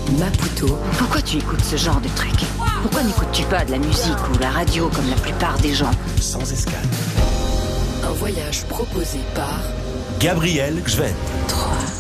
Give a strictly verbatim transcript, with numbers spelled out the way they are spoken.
Maputo. Pourquoi tu écoutes ce genre de truc? Pourquoi n'écoutes-tu pas de la musique ou la radio comme la plupart des gens? Sans escale. Un voyage proposé par Gabriel Gvent. trois.